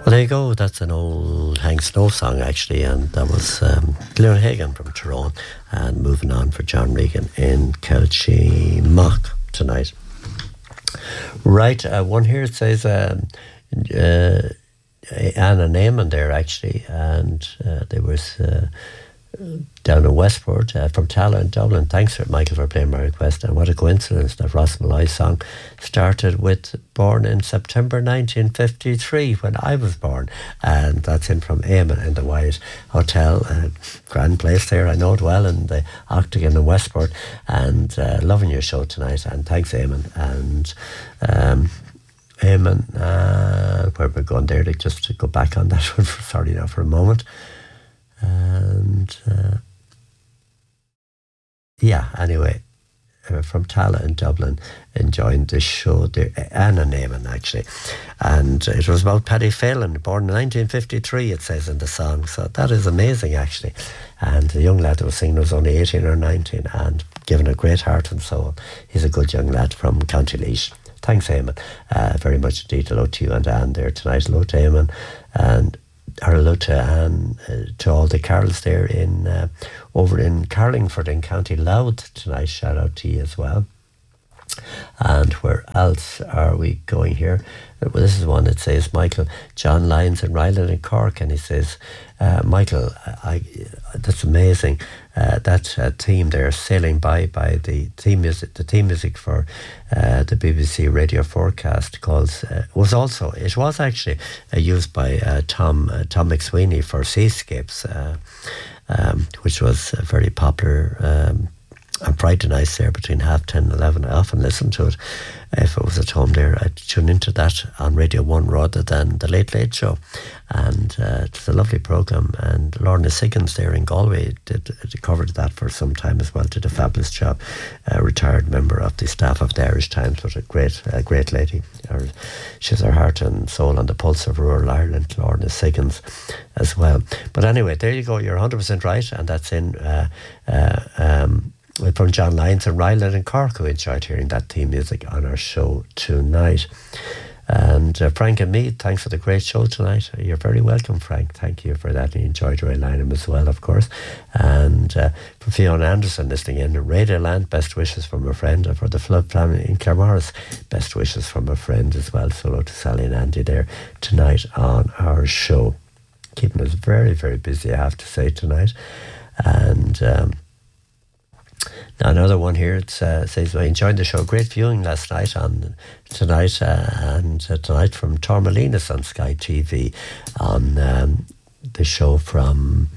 Well, there you go. That's an old Hank Snow song, actually, and that was Glenn Hagan from Tyrone, and moving on for John Regan in Kilchimock tonight. Right, one here, it says Anna Neyman there, actually, and there was down in Westport from Tala in Dublin. Thanks, Michael, for playing my request. And what a coincidence that Ross Malloy's song started with born in September 1953 when I was born. And that's in from Eamon in the Wyatt Hotel. Grand place there, I know it well, in the Octagon in Westport. And loving your show tonight. And thanks, Eamon. And Eamon, where we're going there, just to go back on that one, sorry now for a moment. And anyway, from Tala in Dublin, enjoying this show there, Anna Neyman, actually, and it was about Paddy Phelan, born in 1953, it says in the song, so that is amazing, actually. And the young lad that was singing was only 18 or 19 and given a great heart and soul. He's a good young lad from County Laois. Thanks, Eamon, very much indeed. Hello to you and Anne there tonight. Hello to Eamon, and hello to Anne, to all the Carols there in over in Carlingford in County Louth tonight. Shout out to you as well. And where else are we going here? Well, this is one that says Michael, John Lyons in Ryland in Cork, and he says, Michael, that's amazing. That theme there, Sailing By the theme music for the BBC radio forecast was actually used by Tom McSweeney for Seascapes, which was very popular on Friday nights there between 10:30 and 11. I often listen to it if it was at home there. I'd tune into that on Radio 1 rather than the Late Late Show, and it's a lovely programme. And Lorna Siggins there in Galway covered that for some time as well, did a fabulous job. A retired member of the staff of the Irish Times, but a great lady. She's her heart and soul on the pulse of rural Ireland, Lorna Siggins as well. But anyway, there you go, you're 100% right, and that's in from John Lyons and Ryland and Cork, who enjoyed hearing that theme music on our show tonight. And Frank and Mead, thanks for the great show tonight. You're very welcome, Frank. Thank you for that. And you enjoyed Ray Lynham as well, of course. And for Fiona Anderson listening in, Radio Land, best wishes from a friend. And for the Flood family in Claremorris, best wishes from a friend as well. So hello to Sally and Andy there tonight on our show. Keeping us very, very busy, I have to say, tonight. And now another one here, it says, I enjoyed the show. Great viewing last night and tonight from Tormelinas on Sky TV on the show from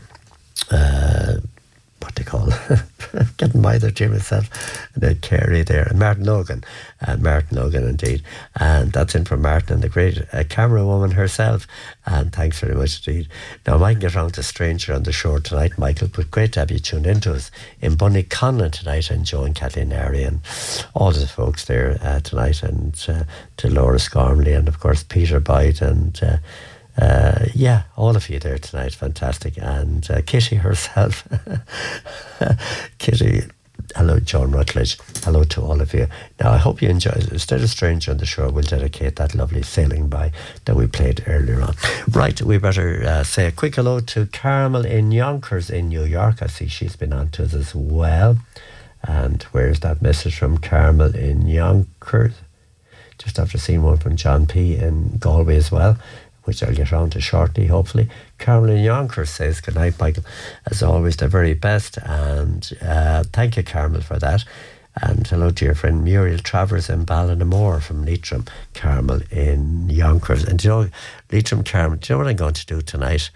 what they call getting by there to myself, and Kerry there, and Martin Logan indeed, and that's in from Martin and the great camera woman herself, and thanks very much indeed. Now I might get round to Stranger on the Shore tonight, Michael, but great to have you tuned into us in Bunnyconlon tonight, and Joe and Kathleen Airy and all the folks there tonight, and to Laura Scormley and of course Peter Byte and all of you there tonight, fantastic. And Kitty herself, Kitty, hello, John Rutledge, hello to all of you. Now, I hope you enjoyed it. Instead of Stranger on the Shore, we'll dedicate that lovely Sailing By that we played earlier on. Right, we better say a quick hello to Carmel in Yonkers in New York. I see she's been on to us as well. And where's that message from Carmel in Yonkers? Just after seeing one from John P. in Galway as well, which I'll get round to shortly, hopefully. Carolyn Yonkers says, good night, Michael. As always, the very best. And thank you, Carmel, for that. And hello to your friend Muriel Travers in Ballinamore from Leitrim, Carmel in Yonkers. And you know, Leitrim, Carmel, do you know what I'm going to do tonight?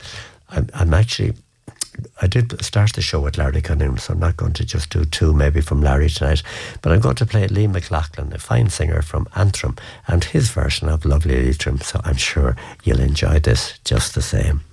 I did start the show with Larry Cunningham, so I'm not going to just do two maybe from Larry tonight, but I'm going to play Lee McLaughlin, a fine singer from Antrim, and his version of Lovely Leitrim, so I'm sure you'll enjoy this just the same.